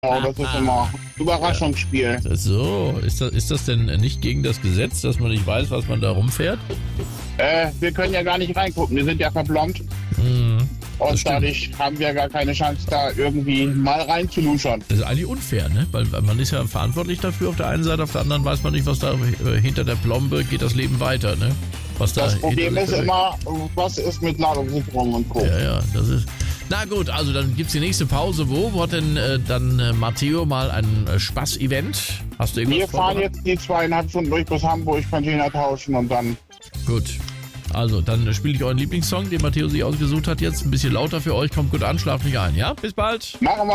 das ist immer Überraschungsspiel. So, ist das denn nicht gegen das Gesetz, dass man nicht weiß, was man da rumfährt? Wir können ja gar nicht reingucken, wir sind ja verblombt. Und dadurch haben wir gar keine Chance, da irgendwie mal reinzuluschern. Das ist eigentlich unfair, ne? Weil man ist ja verantwortlich dafür auf der einen Seite, auf der anderen weiß man nicht, was da hinter der Plombe geht das Leben weiter, ne? Was da Das Problem ist immer, was ist mit Ladungssicherung und Co. Ja, das ist... Na gut, also dann gibt's die nächste Pause. Wo hat denn dann Matteo mal ein Spaß-Event? Hast du irgendwas Wir fahren jetzt die 2,5 Stunden durch bis Hamburg, Container tauschen und dann... Gut. Also, dann spiele ich euren Lieblingssong, den Matteo sich ausgesucht hat jetzt. Ein bisschen lauter für euch, kommt gut an, schlaft nicht ein, ja? Bis bald! Machen wir.